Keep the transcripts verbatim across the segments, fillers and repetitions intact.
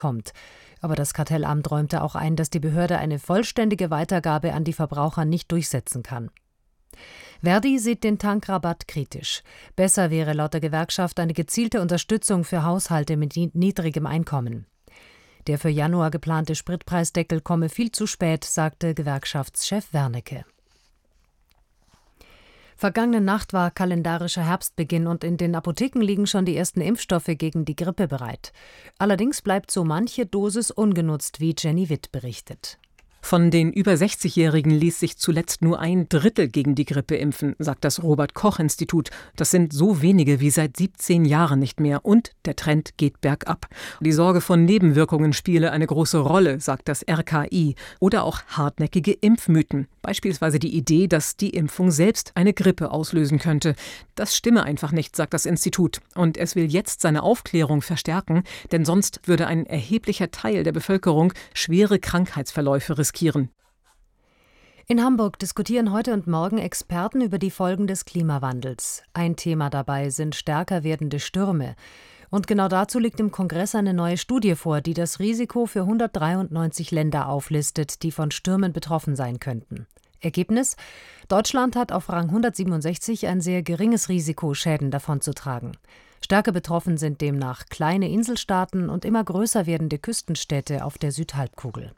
kommt. Aber das Kartellamt räumte auch ein, dass die Behörde eine vollständige Weitergabe an die Verbraucher nicht durchsetzen kann. Verdi sieht den Tankrabatt kritisch. Besser wäre laut der Gewerkschaft eine gezielte Unterstützung für Haushalte mit niedrigem Einkommen. Der für Januar geplante Spritpreisdeckel komme viel zu spät, sagte Gewerkschaftschef Wernicke. Vergangene Nacht war kalendarischer Herbstbeginn und in den Apotheken liegen schon die ersten Impfstoffe gegen die Grippe bereit. Allerdings bleibt so manche Dosis ungenutzt, wie Jenny Witt berichtet. Von den über sechzigjährigen ließ sich zuletzt nur ein Drittel gegen die Grippe impfen, sagt das Robert-Koch-Institut. Das sind so wenige wie seit siebzehn Jahren nicht mehr und der Trend geht bergab. Die Sorge vor Nebenwirkungen spiele eine große Rolle, sagt das R K I. Oder auch hartnäckige Impfmythen. Beispielsweise die Idee, dass die Impfung selbst eine Grippe auslösen könnte. Das stimme einfach nicht, sagt das Institut. Und es will jetzt seine Aufklärung verstärken, denn sonst würde ein erheblicher Teil der Bevölkerung schwere Krankheitsverläufe riskieren. In Hamburg diskutieren heute und morgen Experten über die Folgen des Klimawandels. Ein Thema dabei sind stärker werdende Stürme. Und genau dazu liegt im Kongress eine neue Studie vor, die das Risiko für hundertdreiundneunzig Länder auflistet, die von Stürmen betroffen sein könnten. Ergebnis: Deutschland hat auf Rang hundertsiebenundsechzig ein sehr geringes Risiko, Schäden davonzutragen. Stärker betroffen sind demnach kleine Inselstaaten und immer größer werdende Küstenstädte auf der Südhalbkugel.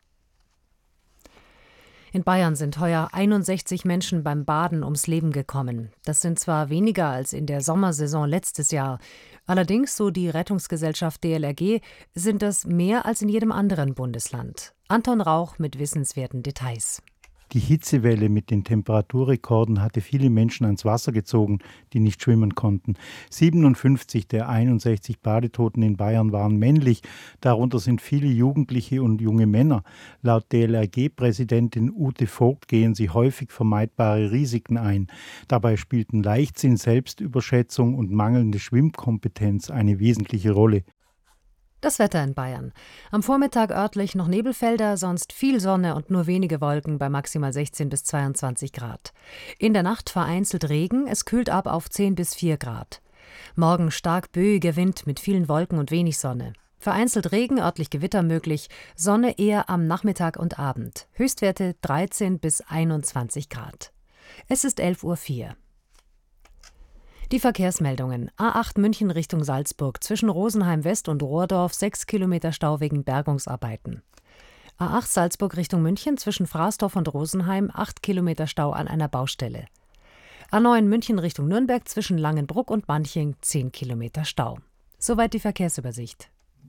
In Bayern sind heuer einundsechzig Menschen beim Baden ums Leben gekommen. Das sind zwar weniger als in der Sommersaison letztes Jahr. Allerdings, so die Rettungsgesellschaft D L R G, sind das mehr als in jedem anderen Bundesland. Anton Rauch mit wissenswerten Details. Die Hitzewelle mit den Temperaturrekorden hatte viele Menschen ans Wasser gezogen, die nicht schwimmen konnten. siebenundfünfzig der einundsechzig Badetoten in Bayern waren männlich. Darunter sind viele Jugendliche und junge Männer. Laut D L R G-Präsidentin Ute Vogt gehen sie häufig vermeidbare Risiken ein. Dabei spielten Leichtsinn, Selbstüberschätzung und mangelnde Schwimmkompetenz eine wesentliche Rolle. Das Wetter in Bayern. Am Vormittag örtlich noch Nebelfelder, sonst viel Sonne und nur wenige Wolken bei maximal sechzehn bis zweiundzwanzig Grad. In der Nacht vereinzelt Regen, es kühlt ab auf zehn bis vier Grad. Morgen stark böiger Wind mit vielen Wolken und wenig Sonne. Vereinzelt Regen, örtlich Gewitter möglich, Sonne eher am Nachmittag und Abend. Höchstwerte dreizehn bis einundzwanzig Grad. Es ist elf Uhr vier. Die Verkehrsmeldungen. A acht München Richtung Salzburg, zwischen Rosenheim West und Rohrdorf sechs Kilometer Stau wegen Bergungsarbeiten. A acht Salzburg Richtung München, zwischen Fraßdorf und Rosenheim acht Kilometer Stau an einer Baustelle. A neun München Richtung Nürnberg, zwischen Langenbruck und Manching zehn Kilometer Stau. Soweit die Verkehrsübersicht.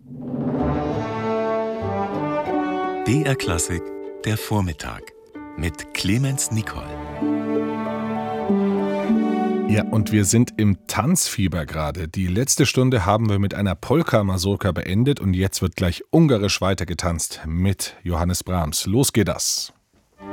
B R Klassik, der Vormittag mit Clemens Nicol. Ja, und wir sind im Tanzfieber gerade. Die letzte Stunde haben wir mit einer Polka-Mazurka beendet und jetzt wird gleich ungarisch weitergetanzt mit Johannes Brahms. Los geht das!